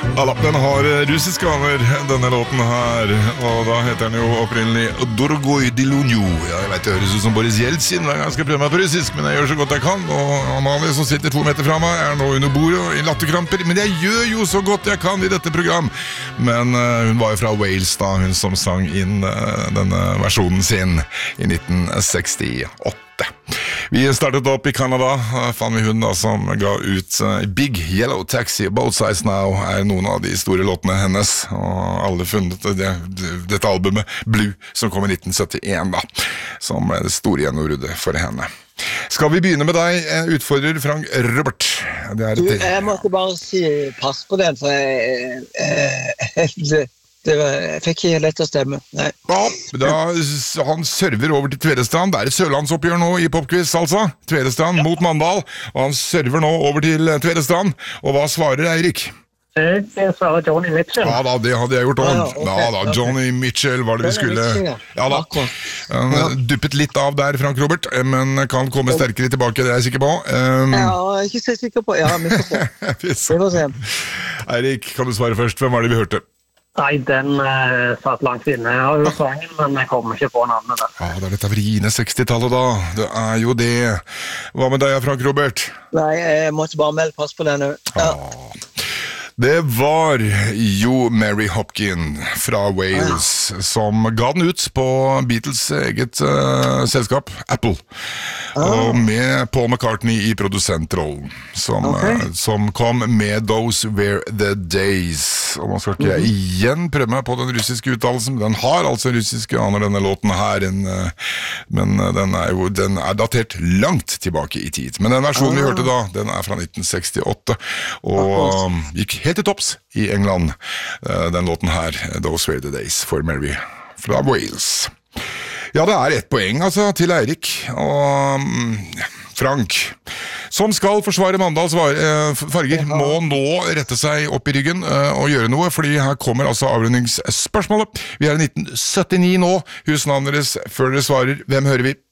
Ja, den har russiske aner, denne låten her, og da heter den jo opprinnelig Dorogoi Dilunjo. Ja, jeg vet det høres ut som Boris Jeltsin hver gang jeg skal prøve meg på russisk, men jeg gjør så godt jeg kan, og Amalie som sitter 2 meter fra meg er nå under bordet og i latterkramper, men jeg gjør jo så godt jeg kan i dette program. Men hun var jo fra Wales da, hun som sang inn denne versjonen sin i 1968. Vi startet opp i Canada, fann vi hun da som ga ut Big Yellow Taxi, Both Sides Now er noen av de store låtene hennes, og alle funnet dette albumet Blue som kom i 1971 da, som det store gjennombruddet for henne. Skal vi begynne med deg, utfordrer Frank Robert? Jeg måtte bare si pass på den, for jeg fikk ikke lett å stemme. Nei. Ja, han server over til Tvedestrand. Det et sørlandsoppgjør nå i Popquiz, altså. Tvedestrand mot Mandal, og han server nå over til Tvedestrand. Og hva svarer Eirik? Jeg svarer Johnny Mitchell. Ja da, det hadde jeg gjort om. Ja da, Johnny Mitchell var det vi skulle. Ja da, duppet litt av der, Frank Robert, men kan komme sterkere tilbake, det er jeg sikker på. Ja, jeg er ikke så sikker på. Ja, vi får se. Eirik, kan du svare først? Hvem var det vi hørte? Nei, den satt langt inne. Jeg har jo sangen, men jeg kommer ikke på navnet der. Ja, det dette vriene 60-tallet da. Det jo det. Hva med deg, Frank Robert? Nei, jeg måtte bare melde pass på den. Ja. Det var jo Mary Hopkin fra Wales som ga den ut på Beatles eget selskap, Apple. Og med Paul McCartney i produsentrollen, som kom med Those Were The Days. Og man skal ikke igjen prøve meg på den russiske uttalelsen, den har altså russiske aner, denne låten her, men den datert langt tilbake i tid. Men den versjonen vi hørte da, den fra 1968, og gikk helt til topps i England, den låten her, Those Were The Days for Mary fra Wales. Ja, det 1 poeng altså til Eirik og Frank, som skal forsvare Mandals farger, må nå rette seg opp i ryggen og gjøre noe, fordi her kommer altså avrundingsspørsmålet. Vi i 1979 nå, husnavnet deres før dere svarer. Hvem hører vi?